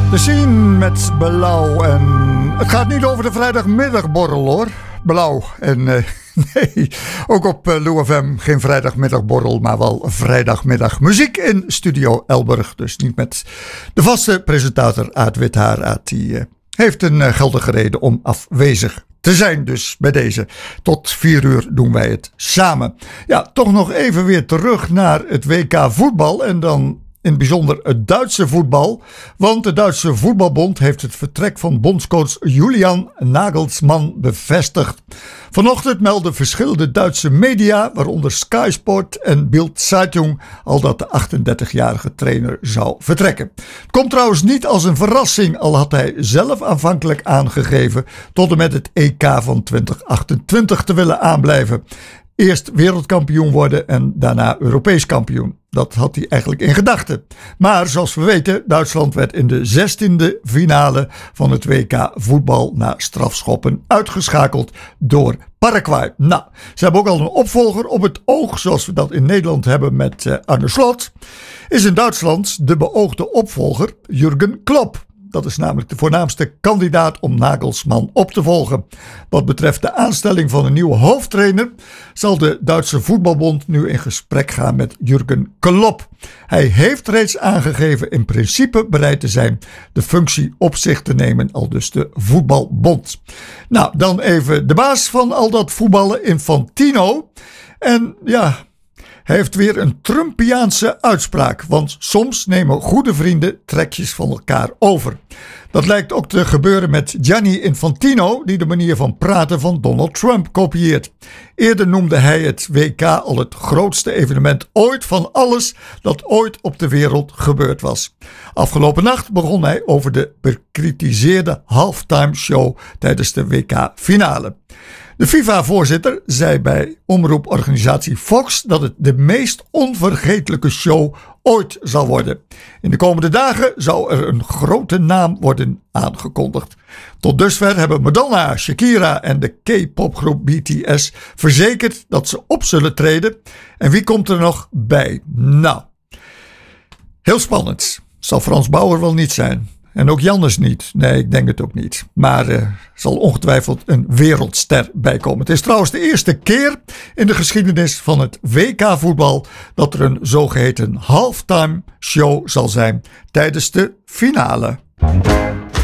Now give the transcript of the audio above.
De Scene met Blauw. En het gaat niet over de vrijdagmiddagborrel hoor. Blauw. En nee, ook op Lou FM geen vrijdagmiddagborrel, maar wel vrijdagmiddag muziek in Studio Elburg. Dus niet met de vaste presentator Aad Withaar. Aad die heeft een geldige reden om afwezig te zijn. Dus bij deze tot 4 uur doen wij het samen. Ja, toch nog even weer terug naar het WK voetbal en dan in het bijzonder het Duitse voetbal. Want de Duitse voetbalbond heeft het vertrek van bondscoach Julian Nagelsmann bevestigd. Vanochtend melden verschillende Duitse media, waaronder Sky Sport en Bild Zeitung, al dat de 38-jarige trainer zou vertrekken. Het komt trouwens niet als een verrassing, al had hij zelf aanvankelijk aangegeven tot en met het EK van 2028 te willen aanblijven. Eerst wereldkampioen worden en daarna Europees kampioen. Dat had hij eigenlijk in gedachten. Maar zoals we weten, Duitsland werd in de 16e finale van het WK voetbal na strafschoppen uitgeschakeld door Paraguay. Nou, ze hebben ook al een opvolger op het oog, zoals we dat in Nederland hebben met Arne Slot. Is in Duitsland de beoogde opvolger Jurgen Klopp. Dat is namelijk de voornaamste kandidaat om Nagelsmann op te volgen. Wat betreft de aanstelling van een nieuwe hoofdtrainer zal de Duitse voetbalbond nu in gesprek gaan met Jurgen Klopp. Hij heeft reeds aangegeven in principe bereid te zijn de functie op zich te nemen, aldus de voetbalbond. Nou, dan even de baas van al dat voetballen, Infantino. En ja, hij heeft weer een Trumpiaanse uitspraak, want soms nemen goede vrienden trekjes van elkaar over. Dat lijkt ook te gebeuren met Gianni Infantino, die de manier van praten van Donald Trump kopieert. Eerder noemde hij het WK al het grootste evenement ooit van alles dat ooit op de wereld gebeurd was. Afgelopen nacht begon hij over de bekritiseerde halftime show tijdens de WK-finale. De FIFA-voorzitter zei bij omroeporganisatie Fox dat het de meest onvergetelijke show ooit zal worden. In de komende dagen zou er een grote naam worden aangekondigd. Tot dusver hebben Madonna, Shakira en de K-popgroep BTS verzekerd dat ze op zullen treden. En wie komt er nog bij? Nou, heel spannend. Zal Frans Bauer wel niet zijn. En ook Jannes niet. Nee, ik denk het ook niet. Maar er zal ongetwijfeld een wereldster bij komen. Het is trouwens de eerste keer in de geschiedenis van het WK-voetbal dat er een zogeheten halftime show zal zijn tijdens de finale.